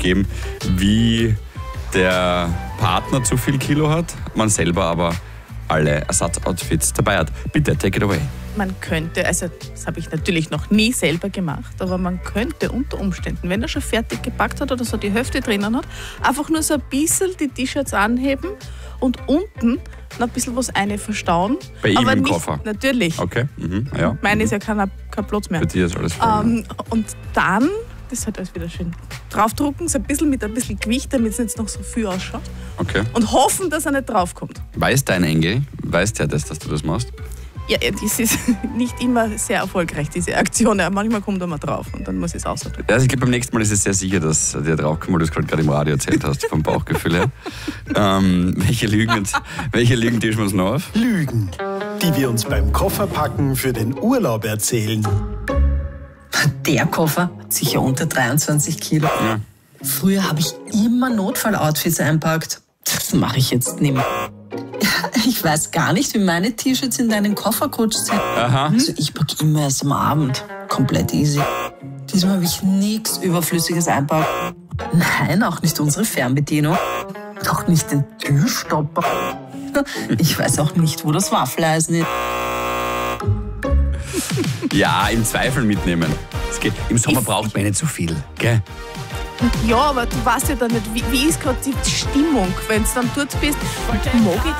geben, wie der Partner zu viel Kilo hat, man selber aber alle Ersatzoutfits dabei hat. Bitte, take it away. Man könnte, also das habe ich natürlich noch nie selber gemacht, aber man könnte unter Umständen, wenn er schon fertig gepackt hat oder so die Hälfte drinnen hat, einfach nur so ein bisschen die T-Shirts anheben und unten noch ein bisschen was verstauen. Bei ihm aber im nicht, Koffer? Natürlich. Okay, ja. Meine ist ja kein Platz mehr. Für dich ist alles voll. Und dann, das halt alles wieder schön draufdrucken, so ein bisschen mit ein bisschen Gewicht, damit es nicht noch so viel ausschaut. Okay. Und hoffen, dass er nicht draufkommt. Weiß dein Engel, weiß der das, dass du das machst? Ja, das ist nicht immer sehr erfolgreich, diese Aktion. Ja, manchmal kommt er mal drauf und dann muss ich es ausdrücken. Also ich glaube, beim nächsten Mal ist es sehr sicher, dass der draufkommt, weil du es gerade im Radio erzählt hast, vom Bauchgefühl her. Welche Lügen tischen wir uns noch auf? Lügen, die wir uns beim Kofferpacken für den Urlaub erzählen. Der Koffer hat sicher unter 23 Kilo. Ja. Früher habe ich immer Notfalloutfits einpackt. Das mache ich jetzt nicht mehr. Ich weiß gar nicht, wie meine T-Shirts in deinen Koffer gerutscht sind. Aha. Also ich packe immer erst am Abend. Komplett easy. Diesmal habe ich nichts Überflüssiges einpackt. Nein, auch nicht unsere Fernbedienung. Auch nicht den Türstopper. Ich weiß auch nicht, wo das Waffeleisen ist. Ja, im Zweifel mitnehmen. Es geht. Im Sommer braucht man nicht so viel, gell? Ja, aber du weißt ja dann nicht, wie ist gerade die Stimmung, wenn du dann dort bist. Mag ich